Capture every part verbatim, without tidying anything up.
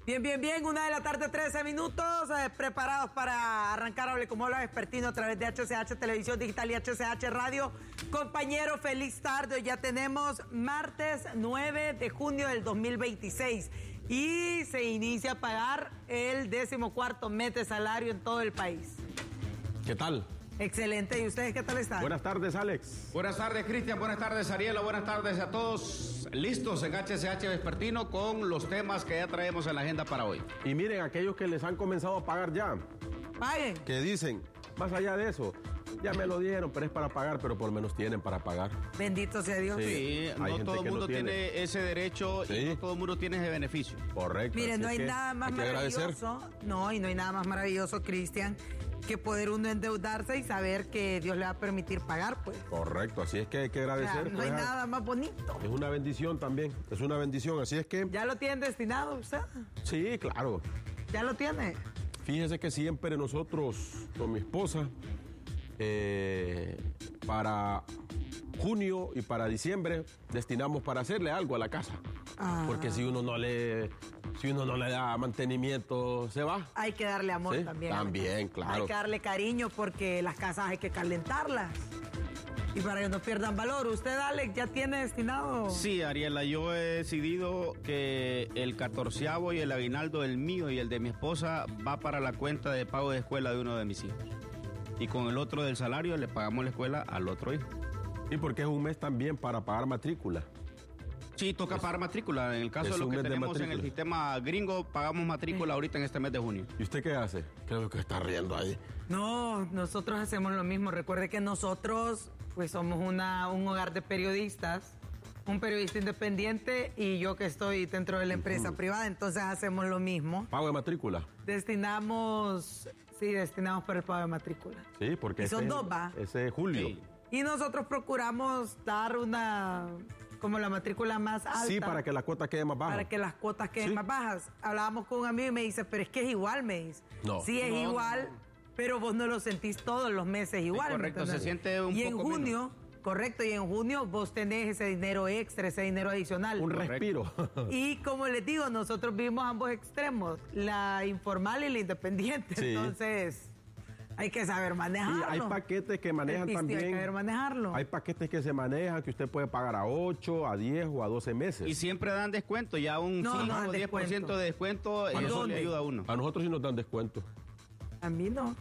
Bien, bien, bien, una de la tarde, trece minutos, eh, preparados para arrancar Hable como Habla Vespertino a través de H C H Televisión Digital y H C H Radio. Compañero, feliz tarde, hoy ya tenemos martes nueve de junio del dos mil veintiséis y se inicia a pagar el decimocuarto mes de salario en todo el país. ¿Qué tal? Excelente, ¿y ustedes qué tal están? Buenas tardes, Alex. Buenas tardes, Cristian, buenas tardes, Ariela, buenas tardes a todos. Listos en H C H Vespertino con los temas que ya traemos en la agenda para hoy. Y miren, aquellos que les han comenzado a pagar ya. Paguen. Que dicen, más allá de eso, ya me lo dieron, pero es para pagar, pero por lo menos tienen para pagar. Bendito sea Dios. Sí, sí, no todo el mundo tiene. tiene ese derecho, sí, y no todo el mundo tiene ese beneficio. Correcto. Miren, no hay nada más maravilloso. No, y no hay nada más maravilloso, Cristian, que poder uno endeudarse y saber que Dios le va a permitir pagar, pues. Correcto, así es que hay que agradecer. O sea, no pues, hay nada más bonito. Es una bendición también, es una bendición, así es que... ¿Ya lo tienen destinado usted? Sí, claro. ¿Ya lo tiene? Fíjese que siempre nosotros, con mi esposa, eh, para junio y para diciembre, destinamos para hacerle algo a la casa. Ah. Porque si uno no le... Si uno no le da mantenimiento, se va. Hay que darle amor, ¿sí? También. También, claro. Hay que darle cariño porque las casas hay que calentarlas. Y para que no pierdan valor. ¿Usted, Alex, ya tiene destinado? Sí, Ariela, yo he decidido que el catorceavo y el aguinaldo, el mío y el de mi esposa, va para la cuenta de pago de escuela de uno de mis hijos. Y con el otro del salario le pagamos la escuela al otro hijo. Y porque es un mes también para pagar matrícula. Sí, toca es, pagar matrícula. En el caso de lo que tenemos en el sistema gringo, pagamos matrícula ahorita en este mes de junio. ¿Y usted qué hace? Creo que está riendo ahí. No, nosotros hacemos lo mismo. Recuerde que nosotros pues somos una, un hogar de periodistas, un periodista independiente y yo que estoy dentro de la empresa uh-huh. privada, entonces hacemos lo mismo. ¿Pago de matrícula? Destinamos, sí, destinamos para el pago de matrícula. Sí, porque y son ese, dos, ¿va? Ese es julio. Sí. Y nosotros procuramos dar una... como la matrícula más alta. Sí, para que la cuota quede más baja. Para que las cuotas queden sí. más bajas. Hablábamos con un amigo y me dice, pero es que es igual, me dice. No. Sí, es no, igual, no. pero vos no lo sentís todos los meses igual. Sí, correcto, se siente un y poco en junio, menos. Correcto, y en junio vos tenés ese dinero extra, ese dinero adicional. Un respiro. Y como les digo, nosotros vivimos ambos extremos, la informal y la independiente. Sí. Entonces... hay que saber manejarlo. Y hay paquetes que manejan también. Hay que saber manejarlo. Hay paquetes que se manejan que usted puede pagar a ocho, a diez o a doce meses. Y siempre dan descuento, ya un no, cinco no o diez por ciento de descuento. ¿Y eso le ayuda a uno. A nosotros sí nos dan descuento. A mí no.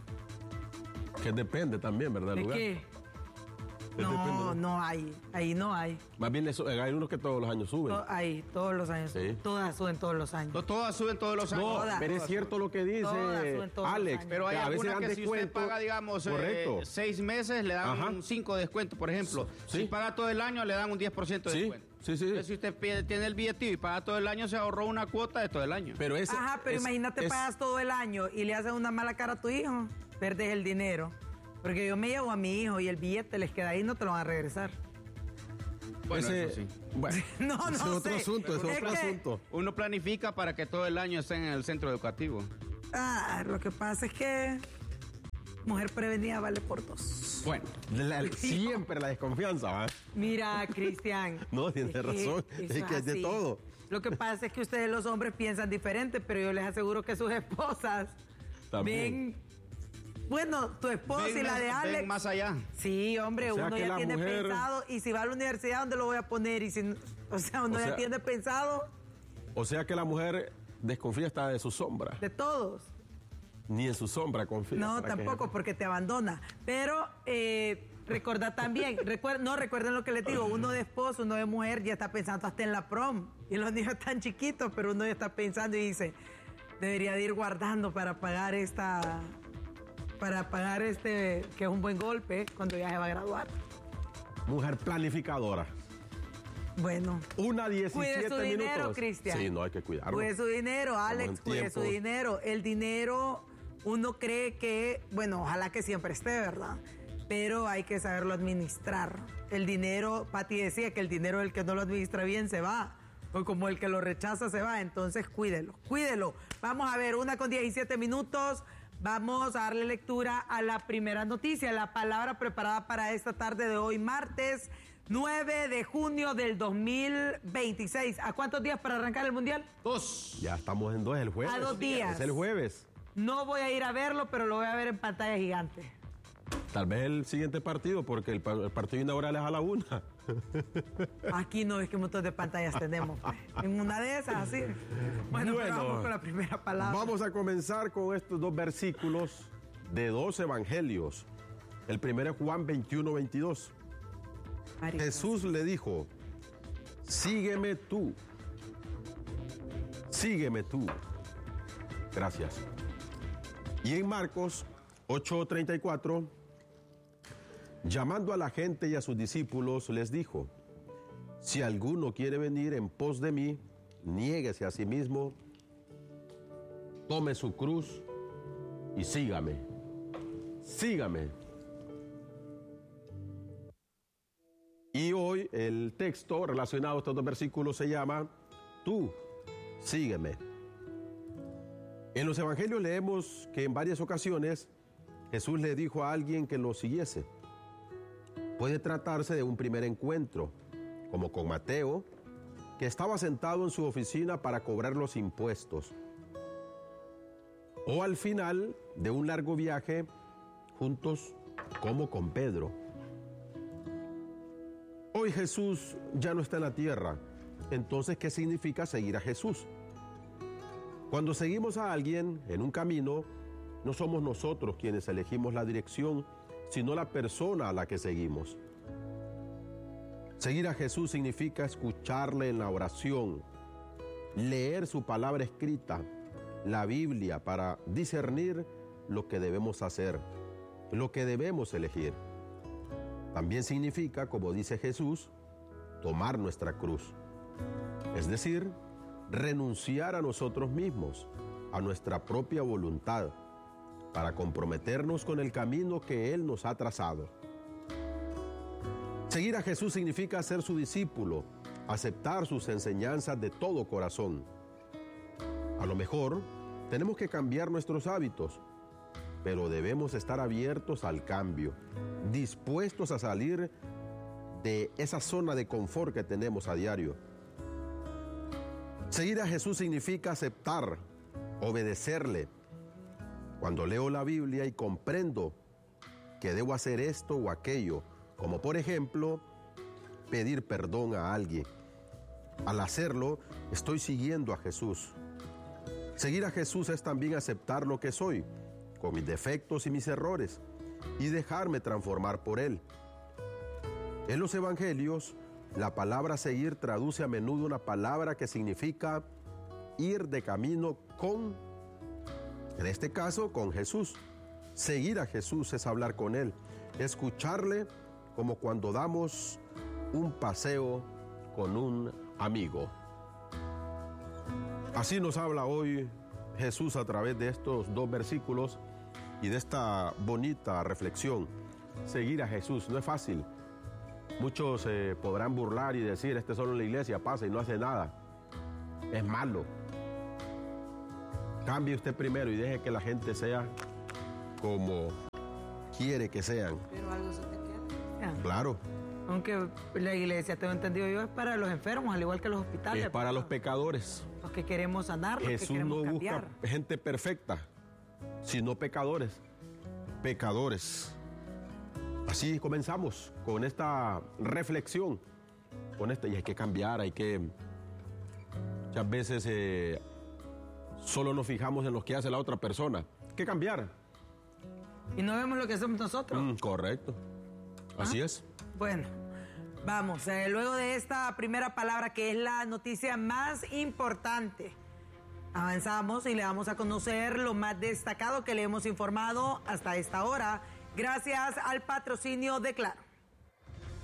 Que depende también, ¿verdad? ¿De lugar? qué? No, depende, ¿no? no hay. Ahí no hay. Más bien eso, hay unos que todos los años suben. To- ahí, todos los años. Sí. Todas suben todos los años. No, todas suben todos los años. No, todas, pero todas es cierto lo que dice Alex. Pero hay que a veces algunas dan que si descuento, usted paga, digamos, correcto. Eh, seis meses, le dan Ajá. un cinco de descuento, por ejemplo. Sí. Si paga todo el año, le dan un diez por ciento de sí. descuento. Sí, sí. Entonces, si usted pide, tiene el billetivo y paga todo el año, se ahorró una cuota de todo el año. Pero ese, Ajá, pero es, imagínate, es, pagas todo el año y le haces una mala cara a tu hijo, perdes el dinero. Porque yo me llevo a mi hijo y el billete les queda ahí, no te lo van a regresar. Bueno, ese, eso sí. Bueno, no, no es otro sé. asunto, es, es otro asunto. Uno planifica para que todo el año estén en el centro educativo. Ah, lo que pasa es que mujer prevenida vale por dos. Bueno, la, siempre la desconfianza, ¿eh? Mira, Cristian. No, tienes razón, es que es, es de todo. Lo que pasa es que ustedes los hombres piensan diferente, pero yo les aseguro que sus esposas también ven... Bueno, tu esposa ven y la de Alex. Ven más allá. Sí, hombre, o sea, uno ya tiene mujer... pensado. Y si va a la universidad, ¿dónde lo voy a poner? Y si, o sea, uno o ya sea, tiene pensado. O sea que la mujer desconfía hasta de su sombra. De todos. Ni en su sombra confía. No, tampoco, que... porque te abandona. Pero eh, recordad también, recuer... no recuerden lo que les digo, uno de esposo, uno de mujer ya está pensando hasta en la prom. Y los niños están chiquitos, pero uno ya está pensando y dice, debería de ir guardando para pagar esta... para pagar este, que es un buen golpe cuando ya se va a graduar. Mujer planificadora. Bueno. Una diecisiete cuide su minutos. dinero, Cristian. Sí, no hay que cuidarlo. Cuide su dinero, Alex, cuide su dinero. El dinero, uno cree que, bueno, ojalá que siempre esté, ¿verdad? Pero hay que saberlo administrar. El dinero, Pati decía que el dinero del que no lo administra bien se va. O como el que lo rechaza se va. Entonces, cuídelo, cuídelo. Vamos a ver, una con diecisiete minutos. Vamos a darle lectura a la primera noticia, la palabra preparada para esta tarde de hoy, martes nueve de junio del dos mil veintiséis. ¿A cuántos días para arrancar el Mundial? Dos. Ya estamos en dos, el jueves. A dos días. Es el jueves. No voy a ir a verlo, pero lo voy a ver en pantalla gigante. Tal vez el siguiente partido, porque el, el partido inaugural es a la una. Aquí no es que un montón de pantallas tenemos. Pues. En una de esas, así. Bueno, bueno, pero vamos con la primera palabra. Vamos a comenzar con estos dos versículos de dos evangelios. El primero es Juan veintiuno, veintidós. Marica. Jesús le dijo, sígueme tú. Sígueme tú. Gracias. Y en Marcos ocho, treinta y cuatro, llamando a la gente y a sus discípulos, les dijo, si alguno quiere venir en pos de mí, niéguese a sí mismo, tome su cruz y sígame. Sígame. Y hoy el texto relacionado a estos dos versículos se llama, tú, sígueme. En los evangelios leemos que en varias ocasiones Jesús le dijo a alguien que lo siguiese. Puede tratarse de un primer encuentro, como con Mateo, que estaba sentado en su oficina para cobrar los impuestos. O al final de un largo viaje, juntos, como con Pedro. Hoy Jesús ya no está en la tierra. Entonces, ¿qué significa seguir a Jesús? Cuando seguimos a alguien en un camino, no somos nosotros quienes elegimos la dirección, sino la persona a la que seguimos. Seguir a Jesús significa escucharle en la oración, leer su palabra escrita, la Biblia, para discernir lo que debemos hacer, lo que debemos elegir. También significa, como dice Jesús, tomar nuestra cruz. Es decir, renunciar a nosotros mismos, a nuestra propia voluntad, para comprometernos con el camino que Él nos ha trazado. Seguir a Jesús significa ser su discípulo, aceptar sus enseñanzas de todo corazón. A lo mejor tenemos que cambiar nuestros hábitos, pero debemos estar abiertos al cambio, dispuestos a salir de esa zona de confort que tenemos a diario. Seguir a Jesús significa aceptar, obedecerle. Cuando leo la Biblia y comprendo que debo hacer esto o aquello, como por ejemplo, pedir perdón a alguien. Al hacerlo, estoy siguiendo a Jesús. Seguir a Jesús es también aceptar lo que soy, con mis defectos y mis errores, y dejarme transformar por Él. En los evangelios, la palabra seguir traduce a menudo una palabra que significa ir de camino con, en este caso, con Jesús. Seguir a Jesús es hablar con Él, escucharle como cuando damos un paseo con un amigo. Así nos habla hoy Jesús a través de estos dos versículos y de esta bonita reflexión. Seguir a Jesús no es fácil. Muchos eh, podrán burlar y decir, este solo en la iglesia pasa y no hace nada. Es malo. Cambie usted primero y deje que la gente sea como quiere que sean. Pero algo se te queda. Claro. Aunque la iglesia, tengo entendido yo, es para los enfermos, al igual que los hospitales. Es para los pecadores. Los que queremos sanar, los Jesús que queremos no cambiar. busca gente perfecta, sino pecadores. Pecadores. Así comenzamos con esta reflexión. Con esta, y hay que cambiar, hay que... Muchas veces eh, solo nos fijamos en lo que hace la otra persona. Hay que cambiar. Y no vemos lo que hacemos nosotros. Mm, correcto. Así ¿Ah? es. Bueno, vamos, eh, luego de esta primera palabra que es la noticia más importante, avanzamos y le vamos a conocer lo más destacado que le hemos informado hasta esta hora, gracias al patrocinio de Claro.